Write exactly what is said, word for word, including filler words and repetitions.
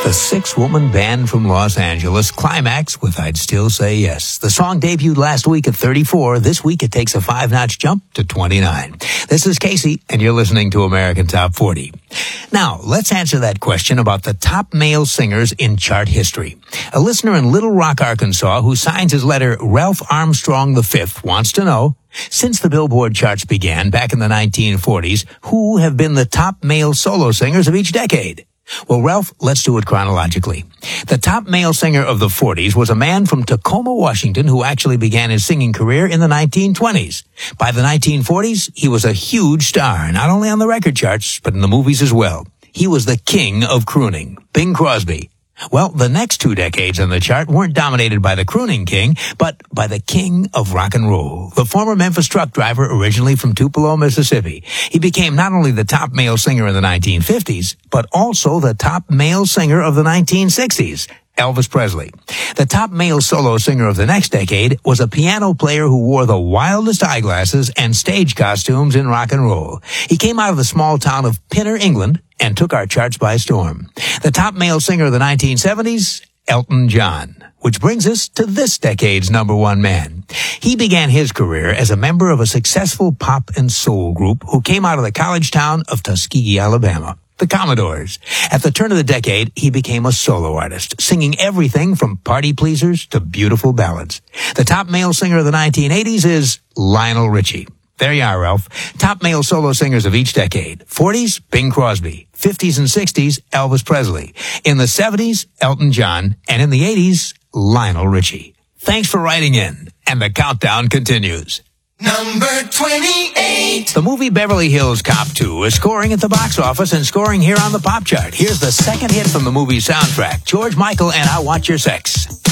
The six-woman band from Los Angeles, Climax, with I'd Still Say Yes. The song debuted last week at thirty-four. This week it takes a five-notch jump to twenty-nine. This is Casey, and you're listening to American Top forty. Now, let's answer that question about the top male singers in chart history. A listener in Little Rock, Arkansas, who signs his letter Ralph Armstrong the Fifth, wants to know, since the Billboard charts began back in the nineteen forties, who have been the top male solo singers of each decade? Well, Ralph, let's do it chronologically. The top male singer of the forties was a man from Tacoma, Washington, who actually began his singing career in the nineteen twenties. By the nineteen forties, he was a huge star, not only on the record charts, but in the movies as well. He was the king of crooning, Bing Crosby. Well, the next two decades on the chart weren't dominated by the crooning king, but by the king of rock and roll, the former Memphis truck driver originally from Tupelo, Mississippi. He became not only the top male singer in the nineteen fifties, but also the top male singer of the nineteen sixties. Elvis Presley. The top male solo singer of the next decade was a piano player who wore the wildest eyeglasses and stage costumes in rock and roll. He came out of the small town of Pinner, England, and took our charts by storm. The top male singer of the nineteen seventies, Elton John. Which brings us to this decade's number one man. He began his career as a member of a successful pop and soul group who came out of the college town of Tuskegee, Alabama. The Commodores. At the turn of the decade, he became a solo artist, singing everything from party pleasers to beautiful ballads. The top male singer of the nineteen eighties is Lionel Richie. There you are, Ralph. Top male solo singers of each decade. forties, Bing Crosby. fifties and sixties, Elvis Presley. In the seventies, Elton John. And in the eighties, Lionel Richie. Thanks for writing in. And the countdown continues. Number twenty-eight. The movie Beverly Hills Cop two is scoring at the box office and scoring here on the pop chart. Here's the second hit from the movie's soundtrack, George Michael and I Want Your Sex.